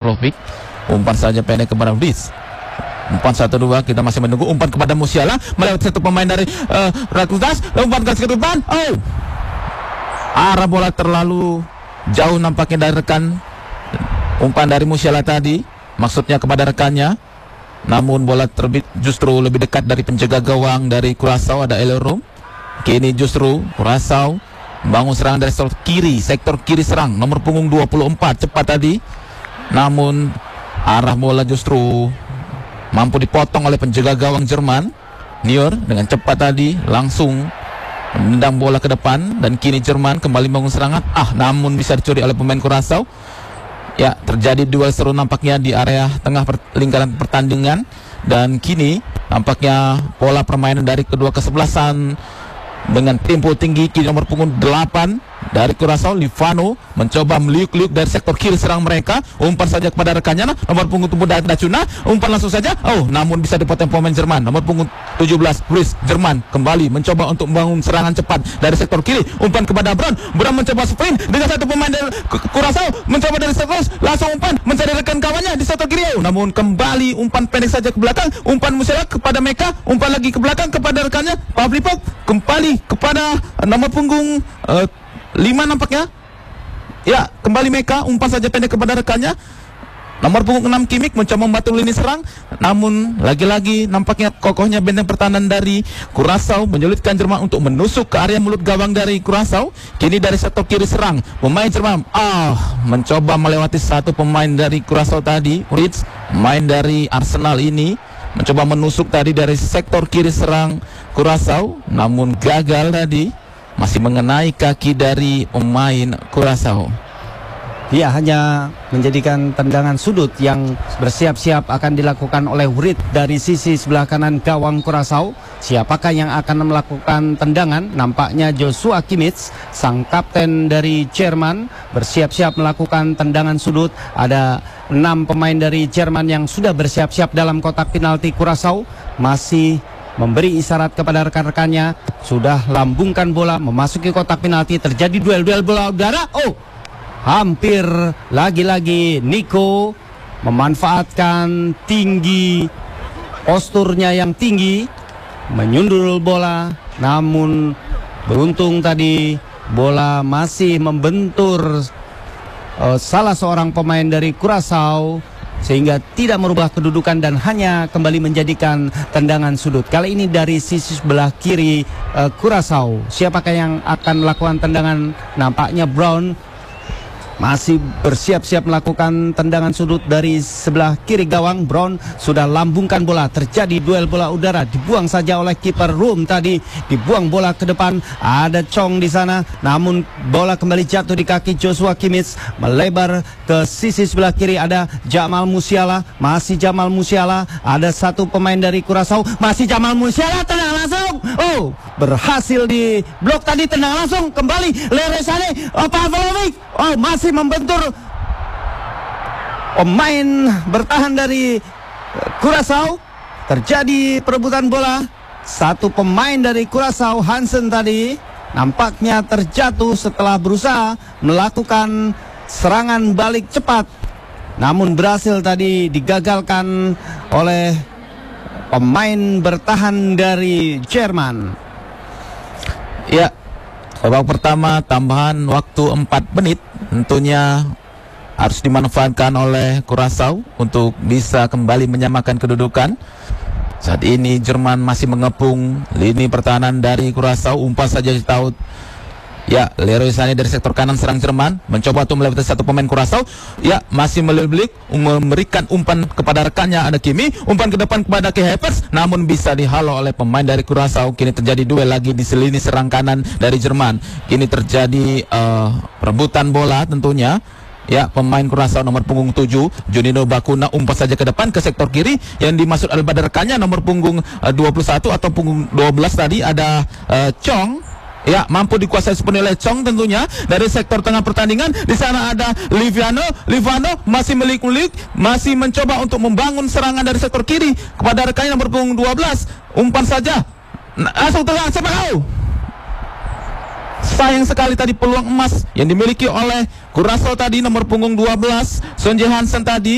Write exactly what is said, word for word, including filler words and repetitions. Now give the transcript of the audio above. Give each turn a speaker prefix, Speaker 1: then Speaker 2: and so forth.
Speaker 1: Rofik. Umpan saja pendek kepada Bis. Umpan satu dua, kita masih menunggu umpan kepada Musiala melewati satu pemain dari uh, Rakutas. Umpan ke depan. Oh, arah bola terlalu jauh nampaknya dari rekan. Umpan dari Musiala tadi maksudnya kepada rekannya, namun bola terbit justru lebih dekat dari penjaga gawang dari Curaçao, ada Elerum. Kini justru Curaçao bangun serangan dari sektor kiri, sektor kiri serang nomor punggung dua puluh empat, cepat tadi, namun arah bola justru mampu dipotong oleh penjaga gawang Jerman. Nior dengan cepat tadi langsung menendang bola ke depan, dan kini Jerman kembali bangun serangan. Ah, namun bisa dicuri oleh pemain Curaçao. Ya, terjadi duel seru nampaknya di area tengah per lingkaran pertandingan, dan kini nampaknya pola permainan dari kedua kesebelasan dengan tempo tinggi. Kini nomor punggung delapan dari Curaçao, Livano, mencoba meliuk-liuk dari sektor kiri serang mereka. Umpan saja kepada rekannya, nomor punggung tubuh Dacuna. Umpan langsung saja, oh, namun bisa dipotong pemain Jerman. Nomor punggung tujuh belas, Ruiz, Jerman kembali mencoba untuk membangun serangan cepat dari sektor kiri. Umpan kepada Brown. Brown mencoba sprint dengan satu pemain dari Curaçao, mencoba dari sektor, langsung umpan mencari rekan kawannya di sektor kiri. Oh, namun kembali umpan pendek saja ke belakang. Umpan Musiala kepada Meka. Umpan lagi ke belakang kepada rekannya Pavlipov. Kembali kepada nomor punggung uh, lima nampaknya. Ya, kembali Meka, umpan saja pendek kepada rekannya. Nomor punggung enam Kimmich mencoba membantu lini serang, namun lagi-lagi nampaknya kokohnya benteng pertahanan dari Curaçao menyulitkan Jerman untuk menusuk ke area mulut gawang dari Curaçao. Kini dari sektor kiri serang pemain Jerman ah mencoba melewati satu pemain dari Curaçao tadi, Ritz, main dari Arsenal ini mencoba menusuk tadi dari sektor kiri serang Curaçao, namun gagal tadi, masih mengenai kaki dari pemain Curaçao.
Speaker 2: Dia hanya menjadikan tendangan sudut yang bersiap-siap akan dilakukan oleh Writ dari sisi sebelah kanan gawang Curaçao. Siapakah yang akan melakukan tendangan? Nampaknya Joshua Kimmich, sang kapten dari Jerman, bersiap-siap melakukan tendangan sudut. Ada enam pemain dari Jerman yang sudah bersiap-siap dalam kotak penalti. Curaçao masih memberi isyarat kepada rekan-rekannya, sudah lambungkan bola memasuki kotak penalti. Terjadi duel-duel bola udara. Oh, hampir lagi-lagi Nico memanfaatkan tinggi, posturnya yang tinggi, menyundul bola, namun beruntung tadi bola masih membentur uh, salah seorang pemain dari Curaçao, sehingga tidak merubah kedudukan dan hanya kembali menjadikan tendangan sudut. Kali ini dari sisi sebelah kiri uh, Curaçao. Siapakah yang akan melakukan tendangan? Nampaknya Brown masih bersiap-siap melakukan tendangan sudut dari sebelah kiri gawang. Brown sudah lambungkan bola. Terjadi duel bola udara, dibuang saja oleh kiper Room tadi, dibuang bola ke depan. Ada Chong di sana, namun bola kembali jatuh di kaki Joshua Kimmich, melebar ke sisi sebelah kiri. Ada Jamal Musiala, masih Jamal Musiala. Ada satu pemain dari Curaçao, masih Jamal Musiala, tenang langsung. Oh, berhasil di blok tadi, tenang langsung kembali Leroy Sané. Oh, Pavlovic, oh, masih membentur pemain bertahan dari Curaçao. Terjadi perebutan bola. Satu pemain dari Curaçao, Hansen tadi, nampaknya terjatuh setelah berusaha melakukan serangan balik cepat, namun berhasil tadi digagalkan oleh pemain bertahan dari Jerman.
Speaker 1: Ya, babak pertama tambahan waktu empat menit tentunya harus dimanfaatkan oleh Curaçao untuk bisa kembali menyamakan kedudukan. Saat ini Jerman masih mengepung lini pertahanan dari Curaçao. Umpan saja tahu. Ya, Leroy Sané dari sektor kanan serang Jerman mencoba untuk melewati satu pemain Curaçao. Ya, masih melilik memberikan umpan kepada rekannya, ada Kimi. Umpan ke depan kepada Kai Havertz, namun bisa dihalau oleh pemain dari Curaçao. Kini terjadi duel lagi di lini serang kanan dari Jerman. Kini terjadi uh, perebutan bola tentunya. Ya, pemain Curaçao nomor punggung tujuh Juninho Bacuna umpan saja ke depan ke sektor kiri yang dimaksud oleh pada rekannya nomor punggung uh, dua puluh satu atau punggung dua belas tadi, ada uh, Chong. Ya, mampu dikuasai sepenuhnya oleh Chong tentunya. Dari sektor tengah pertandingan, di sana ada Livano. Livano masih melik-melik, masih mencoba untuk membangun serangan dari sektor kiri kepada rekannya nomor punggung dua belas. Umpan saja langsung tengah, siapa tahu. Sayang sekali tadi peluang emas yang dimiliki oleh Curaçao tadi, nomor punggung dua belas Son Jae Hansen tadi.